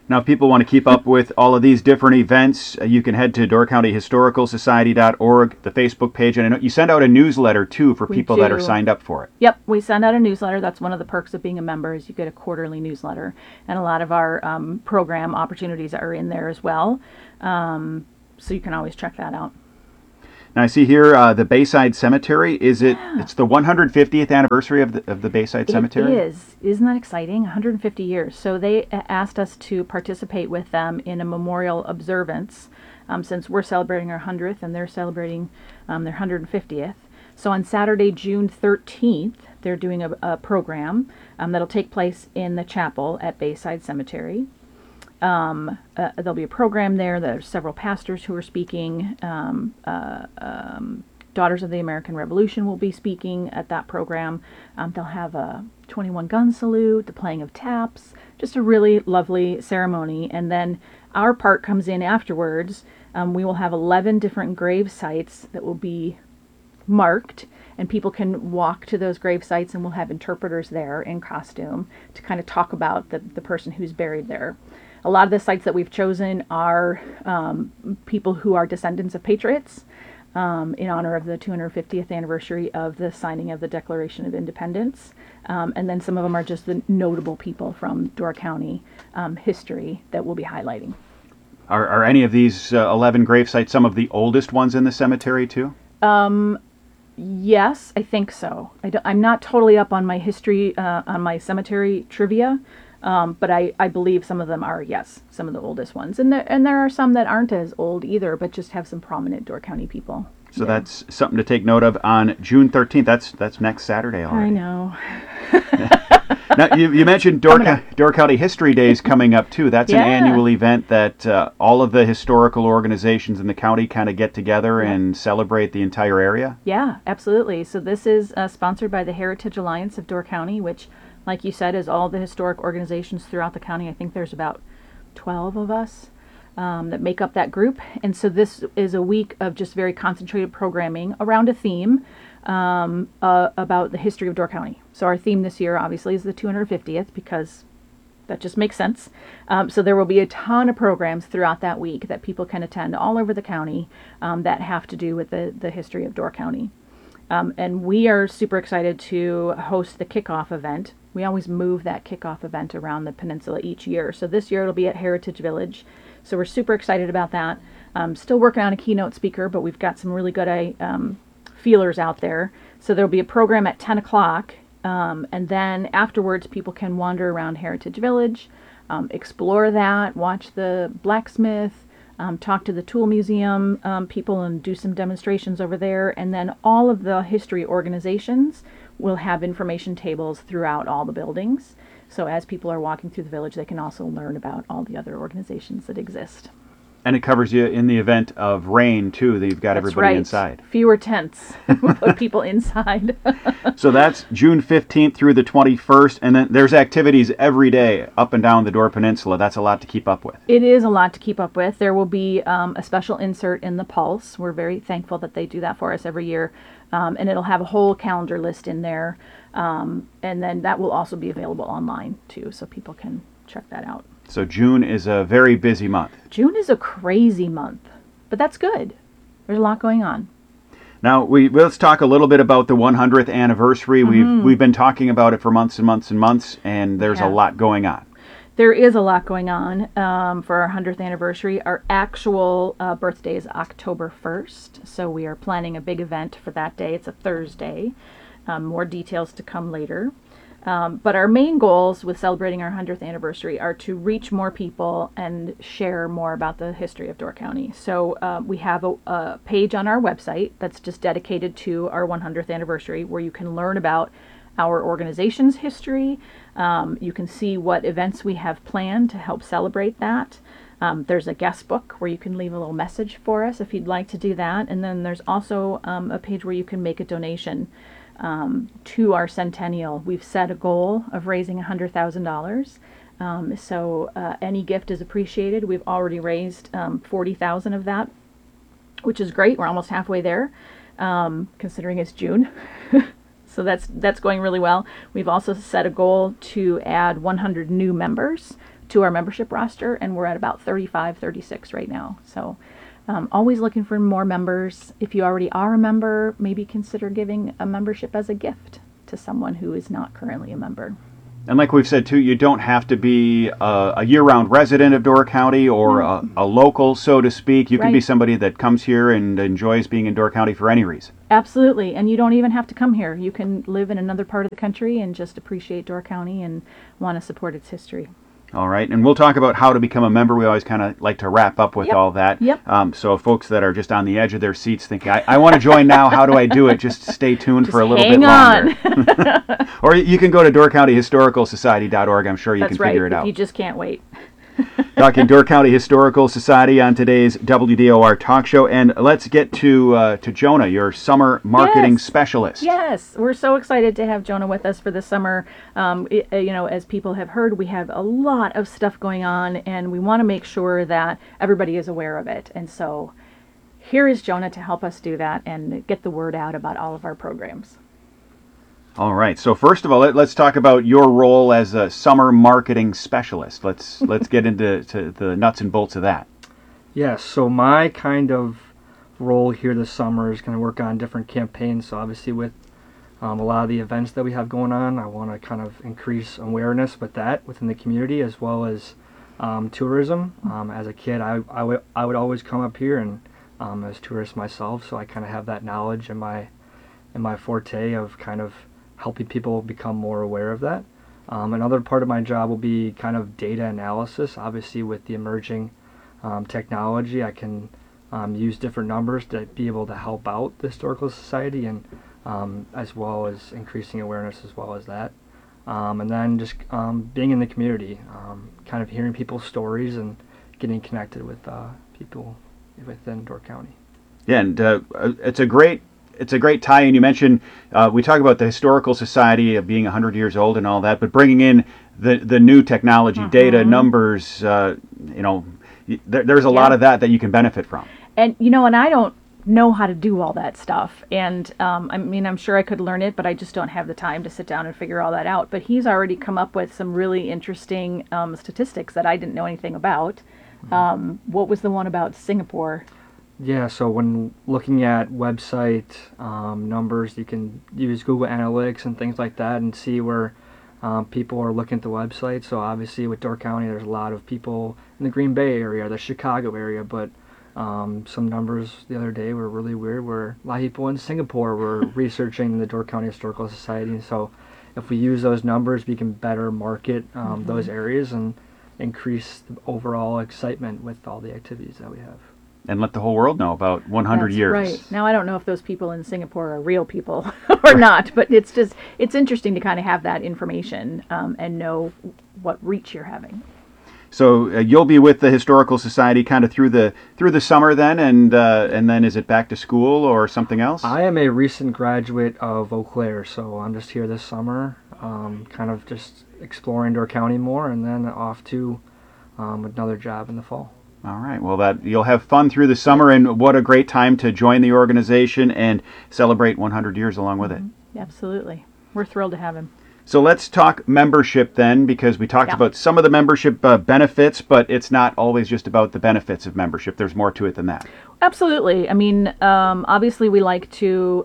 Now, if people want to keep up with all of these different events, you can head to DoorCountyHistoricalSociety.org, the Facebook page, and I know you send out a newsletter, too, for people that are signed up for it. Yep, we send out a newsletter. That's one of the perks of being a member is you get a quarterly newsletter. And a lot of our program opportunities are in there as well. So you can always check that out. Now, I see here the Bayside Cemetery. It's the 150th anniversary of the Bayside Cemetery? It is. Isn't that exciting? 150 years. So they asked us to participate with them in a memorial observance since we're celebrating our 100th and they're celebrating their 150th. So on Saturday, June 13th, they're doing a program that'll take place in the chapel at Bayside Cemetery. There'll be a program there. There's several pastors who are speaking. Daughters of the American Revolution will be speaking at that program. They'll have a 21 gun salute, the playing of taps, just a really lovely ceremony. And then our part comes in afterwards. We will have 11 different grave sites that will be marked, and people can walk to those grave sites, and we'll have interpreters there in costume to kind of talk about the person who's buried there. A lot of the sites that we've chosen are people who are descendants of patriots in honor of the 250th anniversary of the signing of the Declaration of Independence. And then some of them are just the notable people from Door County history that we'll be highlighting. Are any of these 11 grave sites some of the oldest ones in the cemetery, too? Yes, I think so. I'm not totally up on my history, on my cemetery trivia. But I believe some of them are, yes, some of the oldest ones. And there are some that aren't as old either, but just have some prominent Door County people. So that's something to take note of on June 13th. That's next Saturday already. I know. Now, you mentioned Door County History Days coming up, too. That's an annual event that all of the historical organizations in the county kind of get together and celebrate the entire area? Yeah, absolutely. So this is sponsored by the Heritage Alliance of Door County, which, like you said, is all the historic organizations throughout the county. I think there's about 12 of us that make up that group. And so this is a week of just very concentrated programming around a theme about the history of Door County. So our theme this year, obviously, is the 250th because that just makes sense. So there will be a ton of programs throughout that week that people can attend all over the county that have to do with the history of Door County. And we are super excited to host the kickoff event. We always move that kickoff event around the peninsula each year. So this year it'll be at Heritage Village. So we're super excited about that. Still working on a keynote speaker, but we've got some really good feelers out there. So there'll be a program at 10 o'clock. And then afterwards people can wander around Heritage Village, explore that, watch the blacksmith, talk to the tool museum people and do some demonstrations over there. And then all of the history organizations will have information tables throughout all the buildings. So as people are walking through the village, they can also learn about all the other organizations that exist. And it covers you in the event of rain, too, that you've got everybody inside. Fewer tents. We'll put people inside. So that's June 15th through the 21st, and then there's activities every day up and down the Door Peninsula. That's a lot to keep up with. It is a lot to keep up with. There will be a special insert in the Pulse. We're very thankful that they do that for us every year. And it'll have a whole calendar list in there. And then that will also be available online, too, so people can check that out. So June is a very busy month. June is a crazy month, but that's good. There's a lot going on. Now, let's talk a little bit about the 100th anniversary. Mm-hmm. We've been talking about it for months and months and months, and there's a lot going on. There is a lot going on for our 100th anniversary. Our actual birthday is October 1st, so we are planning a big event for that day. It's a Thursday. More details to come later. But our main goals with celebrating our 100th anniversary are to reach more people and share more about the history of Door County. So we have a page on our website that's just dedicated to our 100th anniversary where you can learn about our organization's history. You can see what events we have planned to help celebrate that. There's a guest book where you can leave a little message for us if you'd like to do that. And then there's also a page where you can make a donation to our centennial. We've set a goal of raising $100,000. So any gift is appreciated. We've already raised $40,000 of that, which is great. We're almost halfway there, considering it's June. So that's going really well. We've also set a goal to add 100 new members to our membership roster, and we're at about 35, 36 right now. So always looking for more members. If you already are a member, maybe consider giving a membership as a gift to someone who is not currently a member. And like we've said, too, you don't have to be a year-round resident of Door County or a local, so to speak. You can be somebody that comes here and enjoys being in Door County for any reason. Absolutely. And you don't even have to come here. You can live in another part of the country and just appreciate Door County and want to support its history. All right, and we'll talk about how to become a member. We always kind of like to wrap up with all that. So folks that are just on the edge of their seats thinking, I want to join now, how do I do it? Just stay tuned for a little bit longer. Or you can go to DoorCountyHistoricalSociety.org. I'm sure you can figure it out. You just can't wait. Talking Door County Historical Society on today's WDOR talk show. And let's get to Jonah, your summer marketing specialist. Yes, we're so excited to have Jonah with us for the summer. As people have heard, we have a lot of stuff going on, and we want to make sure that everybody is aware of it. And so here is Jonah to help us do that and get the word out about all of our programs. All right. So first of all, let's talk about your role as a summer marketing specialist. Let's get into the nuts and bolts of that. Yes. So my kind of role here this summer is going to work on different campaigns. So obviously with a lot of the events that we have going on, I want to kind of increase awareness with that within the community, as well as tourism. As a kid, I would always come up here and as tourist myself, so I kind of have that knowledge in my forte of kind of helping people become more aware of that. Another part of my job will be kind of data analysis. Obviously with the emerging technology, I can use different numbers to be able to help out the Historical Society, and as well as increasing awareness as well as that. And then just being in the community, kind of hearing people's stories and getting connected with people within Door County. Yeah, and it's a great tie-in. You mentioned we talk about the Historical Society of being 100 years old and all that, but bringing in the new technology, data, numbers, there's a lot of that you can benefit from. And and I don't know how to do all that stuff. And I'm sure I could learn it, but I just don't have the time to sit down and figure all that out. But he's already come up with some really interesting statistics that I didn't know anything about. What was the one about Singapore? Yeah, so when looking at website numbers, you can use Google Analytics and things like that and see where people are looking at the website. So obviously with Door County, there's a lot of people in the Green Bay area, the Chicago area, but some numbers the other day were really weird where a lot of people in Singapore were researching the Door County Historical Society. And so if we use those numbers, we can better market those areas and increase the overall excitement with all the activities that we have. And let the whole world know about 100 years. Right. Now, I don't know if those people in Singapore are real people or not, but it's interesting to kind of have that information and know what reach you're having. So you'll be with the Historical Society kind of through the summer then, and then is it back to school or something else? I am a recent graduate of Eau Claire, so I'm just here this summer, kind of just exploring Door County more, and then off to another job in the fall. All right. Well, you'll have fun through the summer, and what a great time to join the organization and celebrate 100 years along with it. Absolutely. We're thrilled to have him. So let's talk membership then, because we talked about some of the membership benefits, but it's not always just about the benefits of membership. There's more to it than that. Absolutely. I mean, obviously we like to,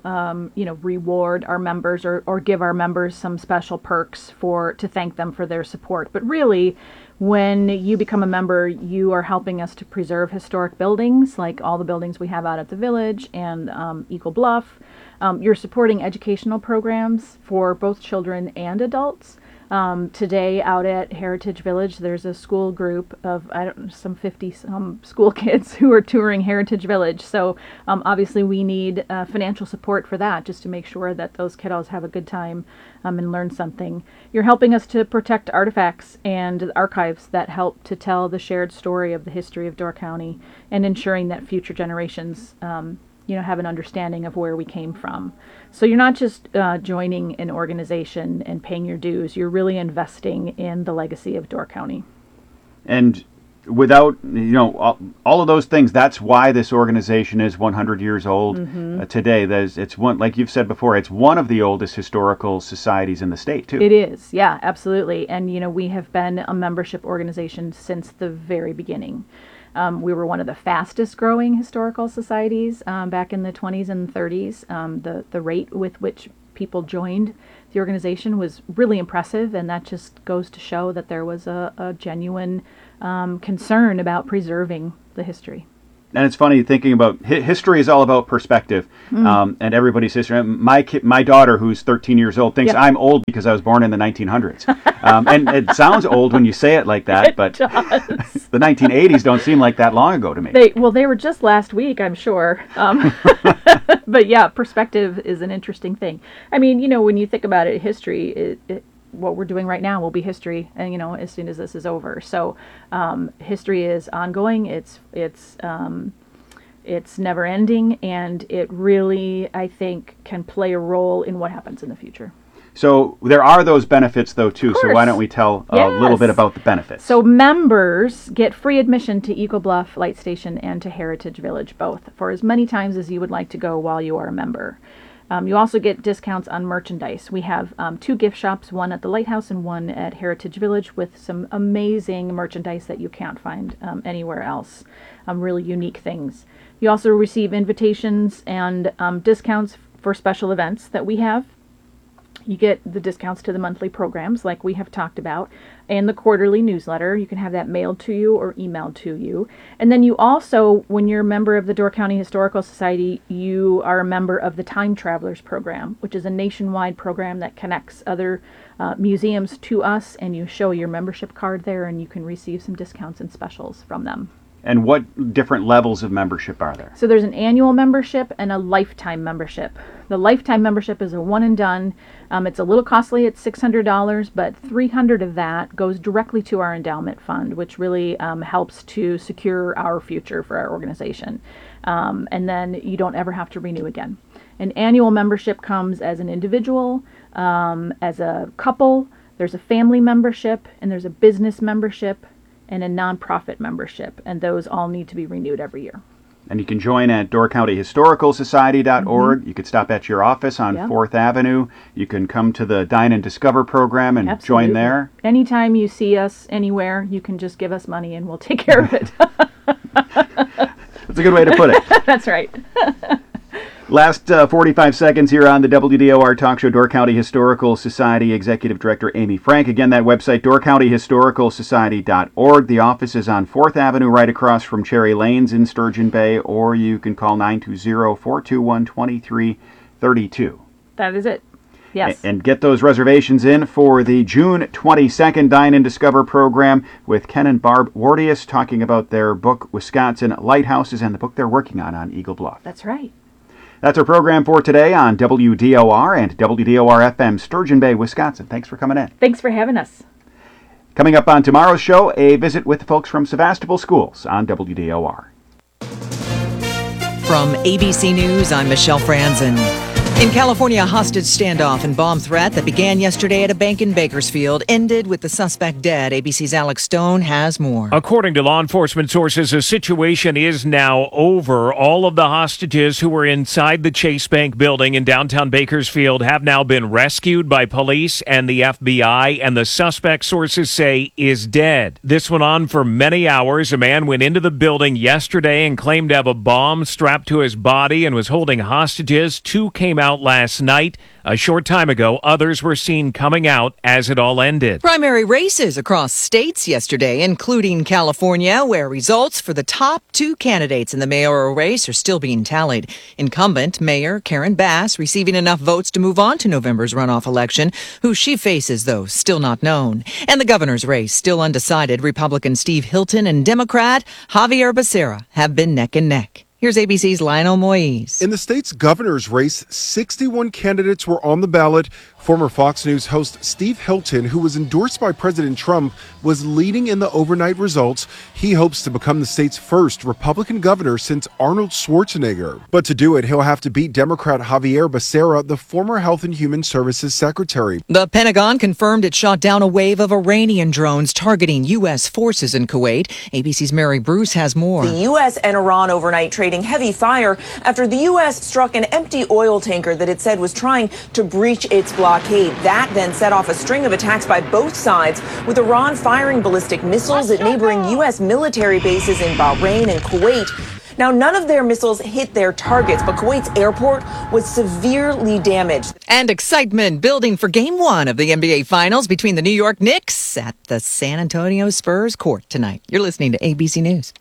reward our members or give our members some special perks to thank them for their support. But really, when you become a member, you are helping us to preserve historic buildings, like all the buildings we have out at the Village and Eagle Bluff. You're supporting educational programs for both children and adults. Today out at Heritage Village, there's a school group of, some 50 school kids who are touring Heritage Village. So obviously we need financial support for that, just to make sure that those kiddos have a good time and learn something. You're helping us to protect artifacts and archives that help to tell the shared story of the history of Door County, and ensuring that future generations have an understanding of where we came from. So you're not just joining an organization and paying your dues, you're really investing in the legacy of Door County. And without, all of those things, that's why this organization is 100 years old today. It's one, like you've said before, it's one of the oldest historical societies in the state, too. It is, yeah, absolutely. And, we have been a membership organization since the very beginning. We were one of the fastest growing historical societies back in the 20s and 30s. The rate with which people joined the organization was really impressive, and that just goes to show that there was a genuine concern about preserving the history. And it's funny thinking about history is all about perspective, and everybody's history. My daughter, who's 13 years old, thinks I'm old because I was born in the 1900s. And it sounds old when you say it like that, but the 1980s don't seem like that long ago to me. They were just last week, I'm sure. But yeah, perspective is an interesting thing. I mean, when you think about it, history, what we're doing right now will be history, and as soon as this is over. So history is ongoing. It's never ending, and it really, I think, can play a role in what happens in the future. So there are those benefits, though, too. So why don't we tell a little bit about the benefits? So members get free admission to Eagle Bluff Light Station and to Heritage Village, both, for as many times as you would like to go while you are a member. You also get discounts on merchandise. We have 2 gift shops, one at the Lighthouse and one at Heritage Village, with some amazing merchandise that you can't find anywhere else. Really unique things. You also receive invitations and discounts for special events that we have. You get the discounts to the monthly programs like we have talked about, and the quarterly newsletter. You can have that mailed to you or emailed to you. And then you also, when you're a member of the Door County Historical Society, you are a member of the Time Travelers Program, which is a nationwide program that connects other museums to us, and you show your membership card there, and you can receive some discounts and specials from them. And what different levels of membership are there? So there's an annual membership and a lifetime membership. The lifetime membership is a one and done. It's a little costly. It's $600, but $300 of that goes directly to our endowment fund, which really helps to secure our future for our organization. And then you don't ever have to renew again. An annual membership comes as an individual, as a couple. There's a family membership, and there's a business membership, and a nonprofit membership, and those all need to be renewed every year. And you can join at DoorCountyHistoricalSociety.org. You could stop at your office on 4th Avenue. You can come to the Dine and Discover program and join there. Anytime you see us anywhere, you can just give us money and we'll take care of it. That's a good way to put it. That's right. Last 45 seconds here on the WDOR Talk Show. Door County Historical Society Executive Director Amy Frank. Again, that website, DoorCountyHistoricalSociety.org. The office is on 4th Avenue, right across from Cherry Lanes in Sturgeon Bay, or you can call 920-421-2332. That is it. Yes. And get those reservations in for the June 22nd Dine and Discover program with Ken and Barb Wardius talking about their book, Wisconsin Lighthouses, and the book they're working on Eagle Bluff. That's right. That's our program for today on WDOR and WDOR-FM, Sturgeon Bay, Wisconsin. Thanks for coming in. Thanks for having us. Coming up on tomorrow's show, a visit with the folks from Sevastopol Schools on WDOR. From ABC News, I'm Michelle Franzen. In California, a hostage standoff and bomb threat that began yesterday at a bank in Bakersfield ended with the suspect dead. ABC's Alex Stone has more. According to law enforcement sources, the situation is now over. All of the hostages who were inside the Chase Bank building in downtown Bakersfield have now been rescued by police and the FBI, and the suspect, sources say, is dead. This went on for many hours. A man went into the building yesterday and claimed to have a bomb strapped to his body and was holding hostages. 2 came out last night. A short time ago, others were seen coming out as it all ended. Primary races across states yesterday, including California, where results for the top 2 candidates in the mayoral race are still being tallied. Incumbent Mayor Karen Bass receiving enough votes to move on to November's runoff election. Who she faces, though, still not known. And the governor's race, still undecided. Republican Steve Hilton and Democrat Javier Becerra have been neck and neck. Here's ABC's Lionel Moise. In the state's governor's race, 61 candidates were on the ballot Former Fox News host Steve Hilton, who was endorsed by President Trump, was leading in the overnight results. He hopes to become the state's first Republican governor since Arnold Schwarzenegger. But to do it, he'll have to beat Democrat Javier Becerra, the former Health and Human Services Secretary. The Pentagon confirmed it shot down a wave of Iranian drones targeting U.S. forces in Kuwait. ABC's Mary Bruce has more. The U.S. and Iran overnight trading heavy fire after the U.S. struck an empty oil tanker that it said was trying to breach its blockade. That then set off a string of attacks by both sides, with Iran firing ballistic missiles at neighboring U.S. military bases in Bahrain and Kuwait. Now, none of their missiles hit their targets, but Kuwait's airport was severely damaged. And excitement building for Game 1 of the NBA Finals between the New York Knicks at the San Antonio Spurs court tonight. You're listening to ABC News.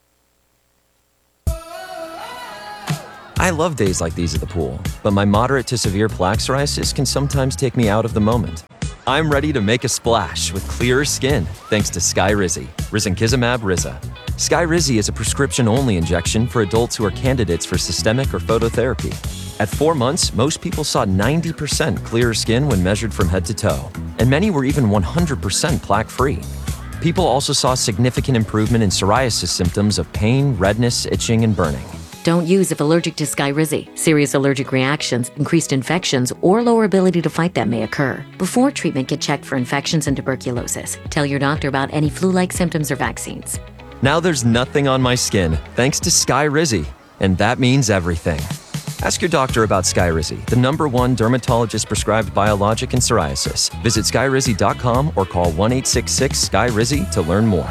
I love days like these at the pool, but my moderate to severe plaque psoriasis can sometimes take me out of the moment. I'm ready to make a splash with clearer skin thanks to Skyrizi, risankizumab Riza. Skyrizi is a prescription-only injection for adults who are candidates for systemic or phototherapy. At 4 months, most people saw 90% clearer skin when measured from head to toe, and many were even 100% plaque-free. People also saw significant improvement in psoriasis symptoms of pain, redness, itching, and burning. Don't use if allergic to Skyrizi. Serious allergic reactions, increased infections, or lower ability to fight them may occur. Before treatment, get checked for infections and tuberculosis. Tell your doctor about any flu-like symptoms or vaccines. Now there's nothing on my skin thanks to Skyrizi, and that means everything. Ask your doctor about Skyrizi, the #1 dermatologist-prescribed biologic in psoriasis. Visit Skyrizi.com or call 1-866-SKYRIZI to learn more.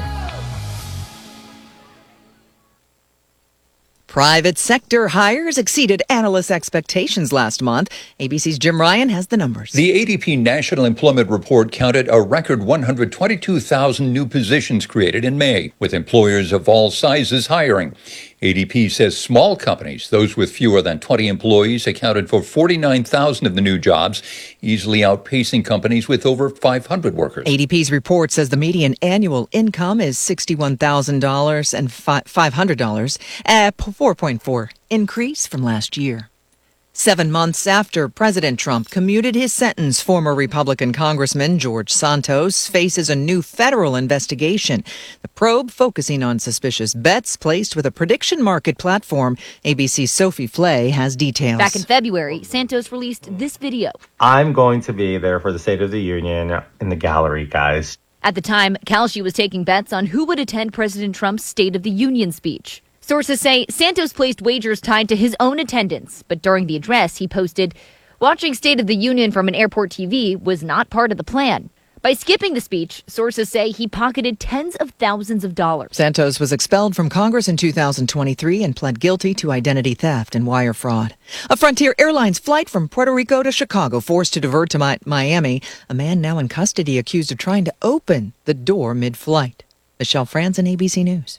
Private sector hires exceeded analysts' expectations last month. ABC's Jim Ryan has the numbers. The ADP National Employment Report counted a record 122,000 new positions created in May, with employers of all sizes hiring. ADP says small companies, those with fewer than 20 employees, accounted for 49,000 of the new jobs, easily outpacing companies with over 500 workers. ADP's report says the median annual income is $61,000 and $500, a 4.4 increase from last year. 7 months after President Trump commuted his sentence, former Republican Congressman George Santos faces a new federal investigation. The probe focusing on suspicious bets placed with a prediction market platform. ABC's Sophie Flay has details. Back in February, Santos released this video. I'm going to be there for the State of the Union in the gallery, guys. At the time, Kalshi was taking bets on who would attend President Trump's State of the Union speech. Sources say Santos placed wagers tied to his own attendance, but during the address, he posted, "Watching State of the Union from an airport TV was not part of the plan." By skipping the speech, sources say he pocketed tens of thousands of dollars. Santos was expelled from Congress in 2023 and pled guilty to identity theft and wire fraud. A Frontier Airlines flight from Puerto Rico to Chicago forced to divert to Miami. A man now in custody accused of trying to open the door mid-flight. Michelle Franzen, ABC News.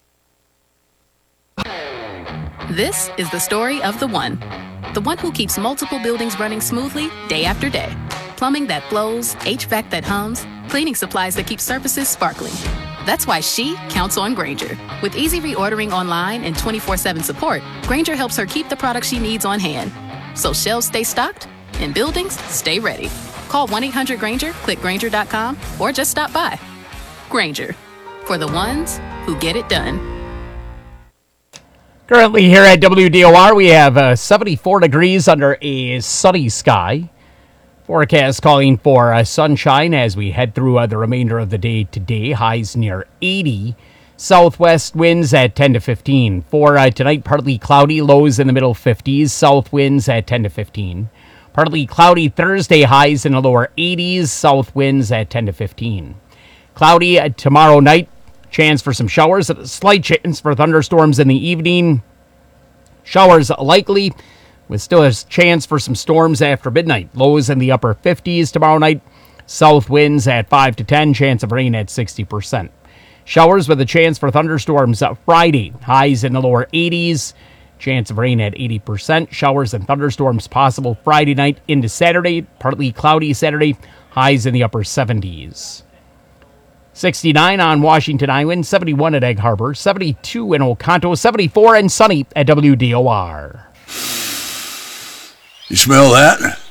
This is the story of the one who keeps multiple buildings running smoothly day after day. Plumbing that flows, HVAC that hums, cleaning supplies that keep surfaces sparkling. That's why she counts on Grainger. With easy reordering online and 24/7 support, Grainger helps her keep the products she needs on hand. So shelves stay stocked and buildings stay ready. Call 1-800-GRAINGER, click Grainger.com, or just stop by. Grainger, for the ones who get it done. Currently here at WDOR, we have 74 degrees under a sunny sky. Forecast calling for sunshine as we head through the remainder of the day today. Highs near 80. Southwest winds at 10 to 15. For tonight, partly cloudy, lows in the middle 50s. South winds at 10 to 15. Partly cloudy Thursday, highs in the lower 80s. South winds at 10 to 15. Cloudy tomorrow night. Chance for some showers, a slight chance for thunderstorms in the evening. Showers likely, with still a chance for some storms after midnight. Lows in the upper 50s tomorrow night. South winds at 5 to 10, chance of rain at 60%. Showers with a chance for thunderstorms Friday. Highs in the lower 80s, chance of rain at 80%. Showers and thunderstorms possible Friday night into Saturday. Partly cloudy Saturday. Highs in the upper 70s. 69 on Washington Island, 71 at Egg Harbor, 72 in Oconto, 74 and sunny at WDOR. You smell that?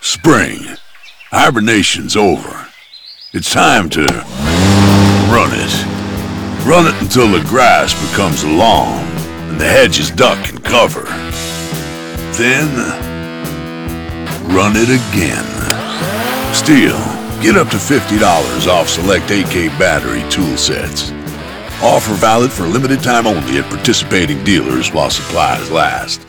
Spring. Hibernation's over. It's time to run it. Run it until the grass becomes long and the hedges duck and cover. Then, run it again. Stihl, get up to $50 off select AK battery tool sets. Offer valid for limited time only at participating dealers while supplies last.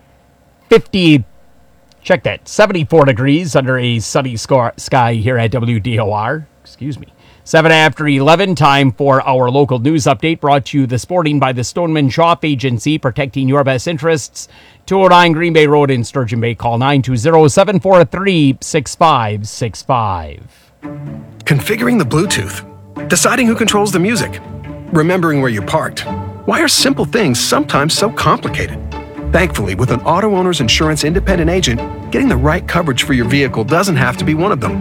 74 degrees under a sunny sky here at WDOR. Excuse me. 7 after 11, time for our local news update, brought to you this morning by the Stoneman Shop Agency, protecting your best interests. 209 Green Bay Road in Sturgeon Bay. Call 920-743-6565. Configuring the Bluetooth. Deciding who controls the music. Remembering where you parked. Why are simple things sometimes so complicated? Thankfully, with an auto owner's insurance independent agent, getting the right coverage for your vehicle doesn't have to be one of them.